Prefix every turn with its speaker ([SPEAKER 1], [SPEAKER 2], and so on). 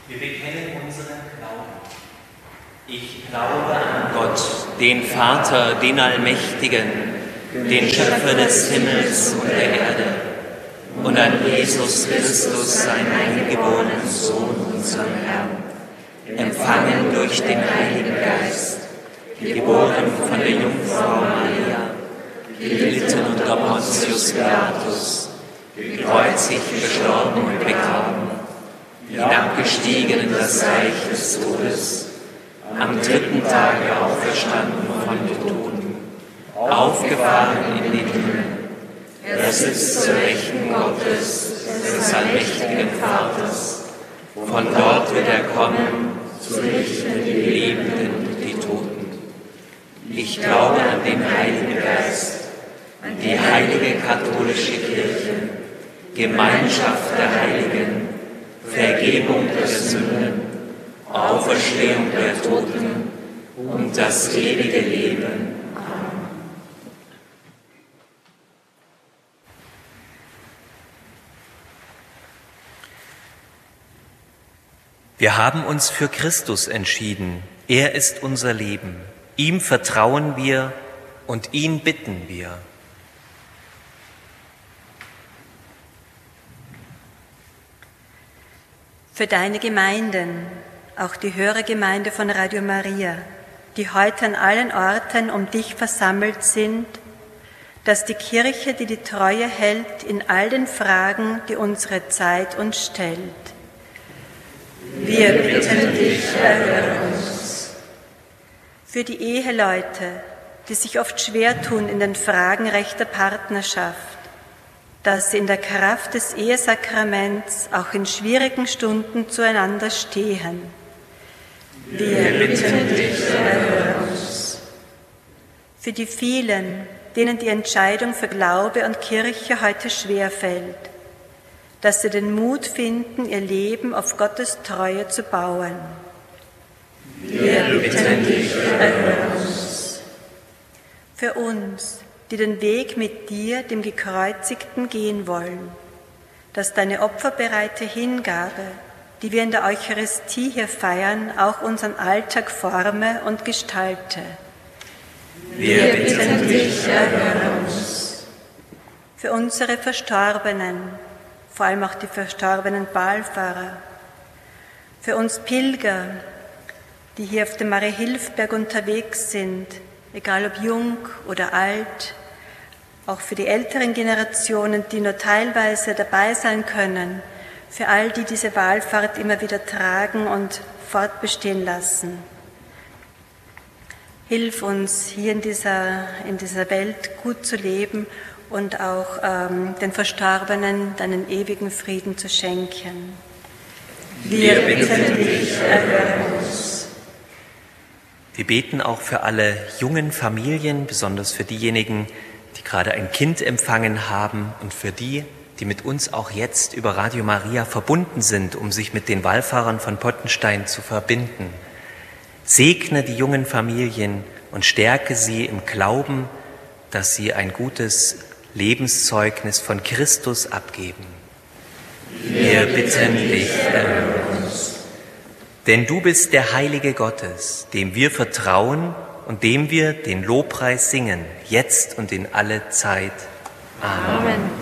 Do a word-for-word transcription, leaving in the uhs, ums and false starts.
[SPEAKER 1] Wir bekennen unseren Glauben. Ich glaube an Gott, den Vater, den Allmächtigen, den Schöpfer des Himmels und der Erde, und an Jesus Christus, seinen eingeborenen Sohn, unseren Herrn, empfangen durch den Heiligen Geist, geboren von der Jungfrau Maria, gelitten unter Pontius Pilatus, gekreuzigt, gestorben und begraben, hinabgestiegen in das Reich des Todes, am dritten Tage auferstanden von den Toten, aufgefahren in den Himmel. Er sitzt zur Rechten Gottes, des allmächtigen Vaters. Von dort wird er kommen, zu richten die Lebenden und die Toten. Ich glaube an den Heiligen Geist, an die heilige katholische Kirche, Gemeinschaft der Heiligen, Vergebung der Sünden, Auferstehung der Toten und das ewige Leben. Amen. Wir haben uns für Christus entschieden. Er ist unser Leben. Ihm vertrauen wir und ihn bitten wir.
[SPEAKER 2] Für deine Gemeinden, auch die Hörergemeinde von Radio Maria, die heute an allen Orten um dich versammelt sind, dass die Kirche dir die Treue hält in all den Fragen, die unsere Zeit uns stellt. Wir bitten dich, erhöre uns. Für die Eheleute, die sich oft schwer tun in den Fragen rechter Partnerschaft, dass sie in der Kraft des Ehesakraments auch in schwierigen Stunden zueinander stehen. Wir bitten dich, erhöre uns. Für die vielen, denen die Entscheidung für Glaube und Kirche heute schwerfällt, dass sie den Mut finden, ihr Leben auf Gottes Treue zu bauen. Wir bitten dich, erhöre uns. Für uns, die den Weg mit dir, dem Gekreuzigten, gehen wollen, dass deine opferbereite Hingabe, die wir in der Eucharistie hier feiern, auch unseren Alltag forme und gestalte. Wir bitten dich, erhöre uns. Für unsere Verstorbenen, vor allem auch die verstorbenen Wallfahrer, für uns Pilger, die hier auf dem Mariahilfberg unterwegs sind, egal ob jung oder alt, auch für die älteren Generationen, die nur teilweise dabei sein können, für all die diese Wallfahrt immer wieder tragen und fortbestehen lassen. Hilf uns, hier in dieser, in dieser Welt gut zu leben und auch ähm, den Verstorbenen deinen ewigen Frieden zu schenken. Wir bitten dich, erhöre uns.
[SPEAKER 1] Wir beten auch für alle jungen Familien, besonders für diejenigen, die gerade ein Kind empfangen haben und für die, die mit uns auch jetzt über Radio Maria verbunden sind, um sich mit den Wallfahrern von Pottenstein zu verbinden. Segne die jungen Familien und stärke sie im Glauben, dass sie ein gutes Lebenszeugnis von Christus abgeben. Wir bitten dich, erhöre uns. Denn du bist der Heilige Gottes, dem wir vertrauen und dem wir den Lobpreis singen, jetzt und in alle Zeit. Amen. Amen.